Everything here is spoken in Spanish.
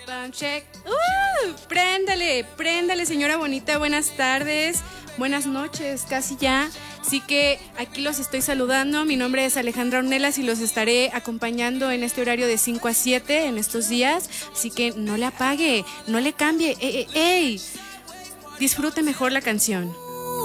Sound check. Préndale, señora bonita. Buenas tardes, buenas noches, casi ya. Así que aquí los estoy saludando. Mi nombre es Alejandra Ornelas y los estaré acompañando en este horario de 5 a 7 en estos días. Así que no le apague, no le cambie. ¡Ey! Disfrute mejor la canción.